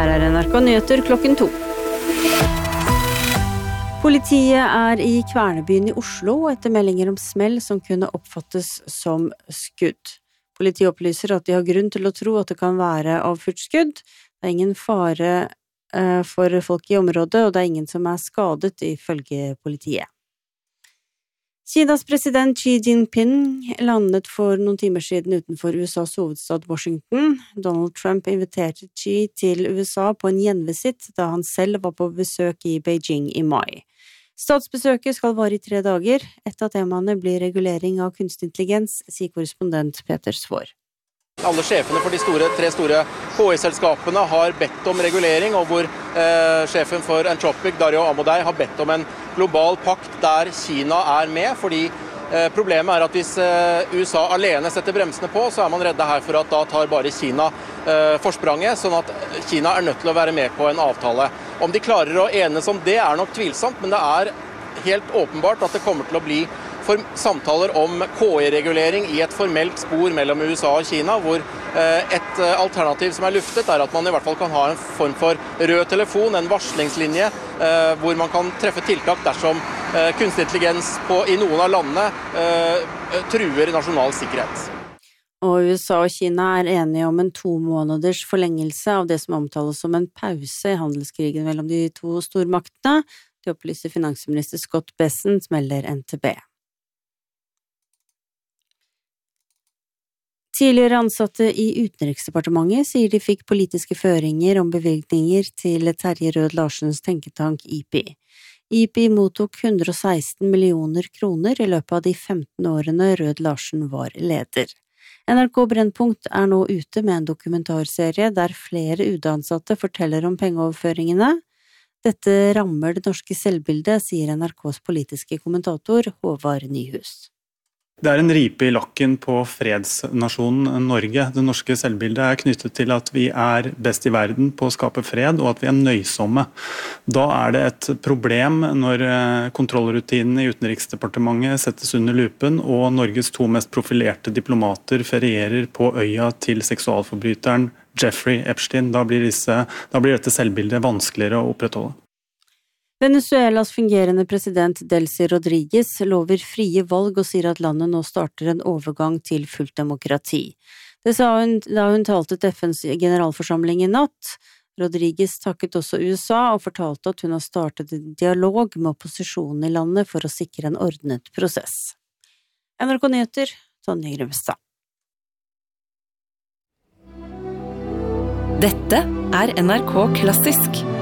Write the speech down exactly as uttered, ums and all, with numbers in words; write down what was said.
Her er N R K Nyheter klokken to. Politiet er i Kvernebyen i Oslo etter meldinger om smell som kunne oppfattes som skudd. Politiet opplyser at de har grunn til å tro at det kan være avfyrt skudd. Det er ingen fare eh, for folk i området, og det er ingen som er skadet, ifølge politiet. Kinas president Xi Jinping landet for noen timer siden utenfor U S A's hovedstad Washington. Donald Trump inviterte Xi til U S A på en gjenvisitt da han selv var på besøk i Beijing i mai. Statsbesøket skal vare i tre dager. Et av temaene blir regulering av kunstig intelligens, sier korrespondent Peter Svår. Alle sjefene for de store, tre store K I-selskapene har bedt om regulering, og hvor eh, sjefen for Anthropic, Dario Amodei, har bedt om en global pakt der Kina er med, fordi eh, problemet er at hvis eh, U S A alene setter bremsene på, så er man redde her for at da tar bare Kina eh, forspranget, sånn at Kina er nødt til å være med på en avtale. Om de klarer å enes om det er nok tvilsomt, men det er helt åpenbart at det kommer til å bli for samtaler om K I-regulering i et formelt spor mellom U S A og Kina, hvor et alternativ som er luftet er at man i hvert fall kan ha en form for rød telefon, en varslingslinje, hvor man kan treffe tiltak dersom kunstig intelligens på, i noen av landene truer nasjonal sikkerhet. Og U S A og Kina er enige om en to måneders forlengelse av det som omtales som en pause i handelskrigen mellom de to stormaktene. Det opplyser finansminister Scott Bessent, melder N T B. Tidligere ansatte i Utenriksdepartementet sier de fikk politiske føringer om bevilgninger til Terje Rød-Larsens tenketank I P I. I P I mottok hundre og seksten millioner kroner i løpet av de femten årene Rød-Larsen var leder. N R K Brennpunkt er nå ute med en dokumentarserie der flere U D-ansatte forteller om pengeoverføringene. Dette rammer det norske selvbildet, sier N R K's politiske kommentator Håvard Nyhus. Det er en ripe i lakken på fredsnasjonen Norge. Det norske selvbildet er knyttet til at vi er best i verden på å skape fred, og at vi er nøysomme. Da er det et problem når kontrollrutinene i Utenriksdepartementet settes under lupen, og Norges to mest profilerte diplomater ferierer på øya til seksualforbryteren Jeffrey Epstein. Da blir, disse, da blir dette selvbildet vanskeligere å opprettholde. Venezuelas fungerende president Delcy Rodriguez lover frie valg og sier at landet nå starter en overgang til fullt demokrati. Det sa hun da hun talte til F N's generalforsamling i natt. Rodriguez takket også U S A og fortalte at hun har startet en dialog med opposisjonen i landet for å sikre en ordnet prosess. N R K Nyheter, Tonje Grimstad. Dette er N R K Klassisk.